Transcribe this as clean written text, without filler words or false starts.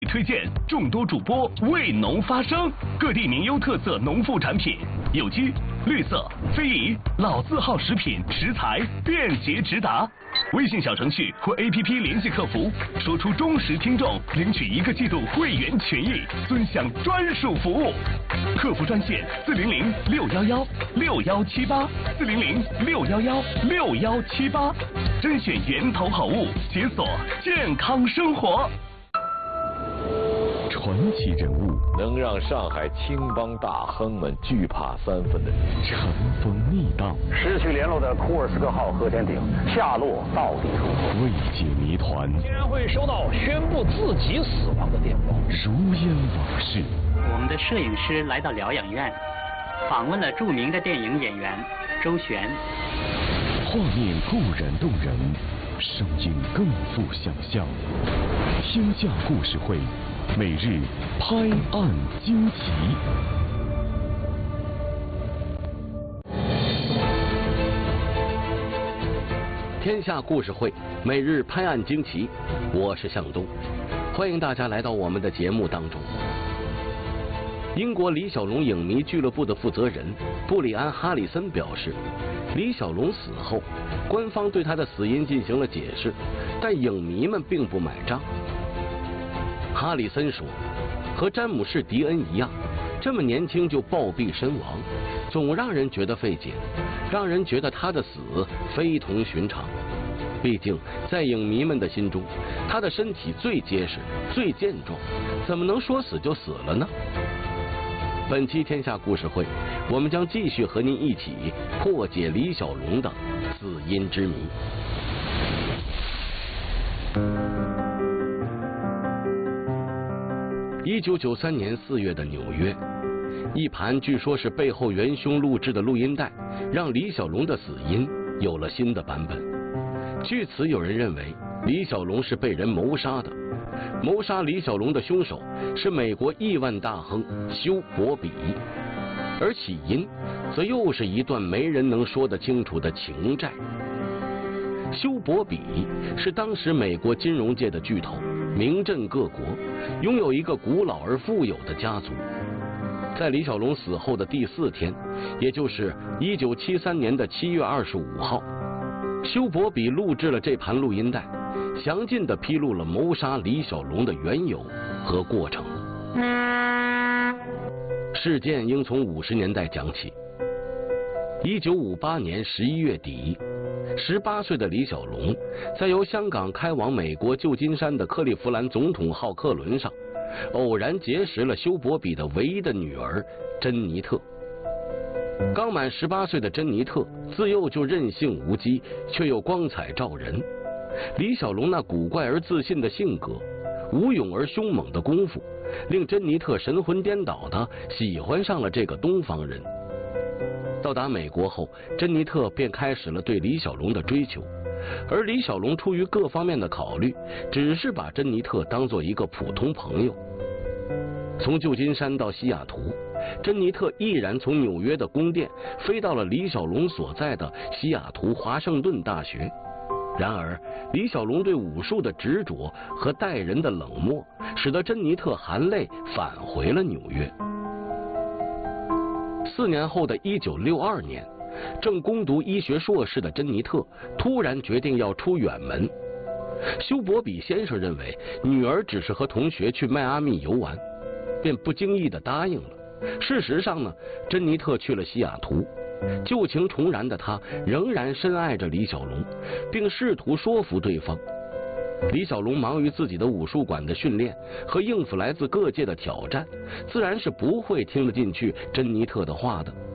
推荐众多主播为农发声，各地名优特色农副产品，有机、绿色、非遗、老字号食品食材便捷直达。微信小程序或 APP 联系客服，说出忠实听众领取1个季度会员权益，尊享专属服务。客服专线400-611-6178，400-611-6178，甄选源头好物，解锁健康生活。 传奇人物， 能让上海青帮大亨们惧怕3分的人， 尘封密道， 失去联络的库尔斯克号核潜艇下落到底如何？ 未解谜团， 竟然会收到宣布自己死亡的电报， 如烟往事。 我们的摄影师来到疗养院，访问了著名的电影演员周璇。 画面固然动人，声音更富想象。天下故事会，每日拍案惊奇。 天下故事会，每日拍案惊奇，我是向东，欢迎大家来到我们的节目当中。英国李小龙影迷俱乐部的负责人布里安·哈里森表示，李小龙死后，官方对他的死因进行了解释，但影迷们并不买账。哈里森说，和詹姆士·迪恩一样，这么年轻就暴毙身亡，总让人觉得费解，让人觉得他的死非同寻常。毕竟在影迷们的心中，他的身体最结实、最健壮，怎么能说死就死了呢？本期天下故事会，我们将继续和您一起破解李小龙的死因之谜。1993年4月的纽约，一盘据说是背后元凶录制的录音带，让李小龙的死因有了新的版本。据此，有人认为李小龙是被人谋杀的。谋杀李小龙的凶手是美国亿万大亨休伯比，而起因则又是一段没人能说得清楚的情债。休伯比是当时美国金融界的巨头，名震各国，拥有一个古老而富有的家族。在李小龙死后的第4天，也就是1973年的7月25号，休伯比录制了这盘录音带，详尽地披露了谋杀李小龙的缘由和过程。事件应从50年代讲起。1958年11月底，18岁的李小龙在由香港开往美国旧金山的克利夫兰总统号客轮上，偶然结识了休伯比的唯一的女儿珍妮特。刚满18岁的珍妮特自幼就任性无羁，却又光彩照人。李小龙那古怪而自信的性格，武勇而凶猛的功夫，令珍妮特神魂颠倒地喜欢上了这个东方人。到达美国后，珍妮特便开始了对李小龙的追求，而李小龙出于各方面的考虑，只是把珍妮特当作一个普通朋友。从旧金山到西雅图，珍妮特毅然从纽约的宫殿飞到了李小龙所在的西雅图华盛顿大学。然而，李小龙对武术的执着和待人的冷漠，使得珍妮特含泪返回了纽约。4年后的1962年，正攻读医学硕士的珍妮特突然决定要出远门。休伯比先生认为女儿只是和同学去迈阿密游玩，便不经意地答应了。事实上呢，珍妮特去了西雅图，旧情重燃的她仍然深爱着李小龙，并试图说服对方。李小龙忙于自己的武术馆的训练和应付来自各界的挑战，自然是不会听得进去珍妮特的话的。